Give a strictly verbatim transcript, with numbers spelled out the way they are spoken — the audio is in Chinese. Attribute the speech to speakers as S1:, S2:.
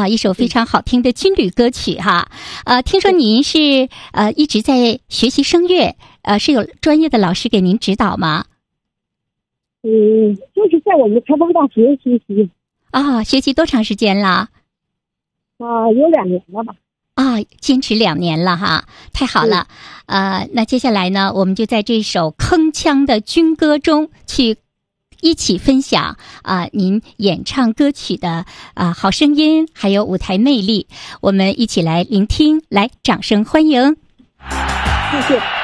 S1: 啊，一首非常好听的军旅歌曲哈。呃，听说您是呃一直在学习声乐，呃，是有专业的老师给您指导吗？
S2: 嗯，就是在我们开封大学学习。
S1: 啊，学习多长时间了？
S2: 啊，有两年了吧。
S1: 啊，坚持两年了哈，太好了。呃，那接下来呢，我们就在这首铿锵的军歌中去一起分享啊、呃，您演唱歌曲的啊、呃、好声音，还有舞台魅力，我们一起来聆听，来，掌声欢迎。
S2: 谢谢。